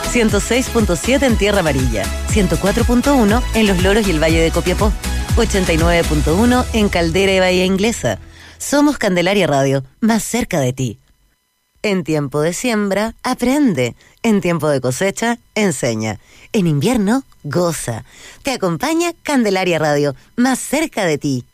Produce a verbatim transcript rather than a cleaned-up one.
ciento seis punto siete en Tierra Amarilla, ciento cuatro punto uno en Los Loros y el Valle de Copiapó, ochenta y nueve punto uno en Caldera y Bahía Inglesa. Somos Candelaria Radio, más cerca de ti. En tiempo de siembra, aprende. En tiempo de cosecha, enseña. En invierno, goza. Te acompaña Candelaria Radio, más cerca de ti.